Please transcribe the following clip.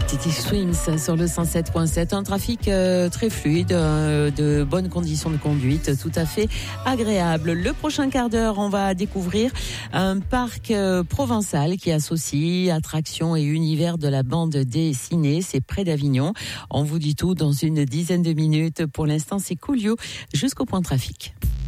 City Swims sur le 107.7, un trafic très fluide, de bonnes conditions de conduite, tout à fait agréable. Le prochain quart d'heure, on va découvrir un parc provençal qui associe attractions et univers de la bande dessinée. C'est près d'Avignon. On vous dit tout dans une dizaine de minutes. Pour l'instant, c'est Coolio jusqu'au point trafic.